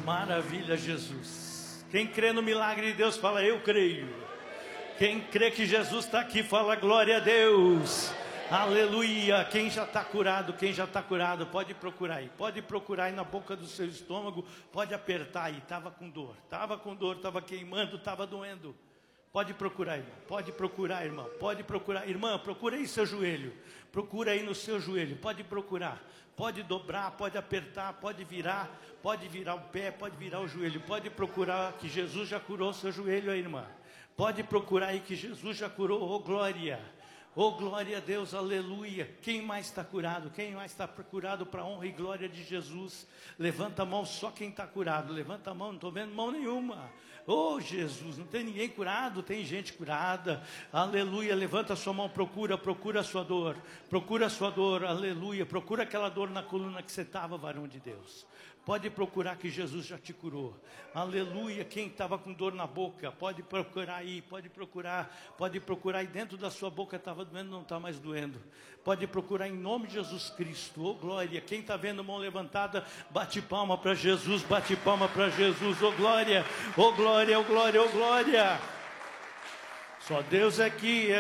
Maravilha, Jesus. Quem crê no milagre de Deus, fala, eu creio. Quem crê que Jesus está aqui, fala, glória a Deus. Aleluia. Quem já está curado, pode procurar aí na boca do seu estômago, pode apertar aí. Estava com dor, estava queimando, estava doendo. Pode procurar, irmão, pode procurar. Irmã, procura aí seu joelho, procura aí no seu joelho, pode procurar. Pode dobrar, pode apertar, pode virar o pé, pode virar o joelho. Pode procurar que Jesus já curou o seu joelho aí, irmã. Pode procurar aí que Jesus já curou, oh glória a Deus, aleluia. Quem mais está curado? Quem mais está curado para a honra e glória de Jesus? Levanta a mão, só quem está curado. Levanta a mão, não estou vendo mão nenhuma. Oh Jesus, não tem ninguém curado, tem gente curada. Aleluia, levanta a sua mão, procura a sua dor, aleluia. Procura aquela dor na coluna que você estava, varão de Deus. Pode procurar que Jesus já te curou. Aleluia. Quem estava com dor na boca, pode procurar aí, pode procurar aí dentro da sua boca, estava doendo, não está mais doendo. Pode procurar em nome de Jesus Cristo. Oh glória. Quem está vendo mão levantada, bate palma para Jesus, oh glória, oh glória, oh glória, oh glória. Só Deus aqui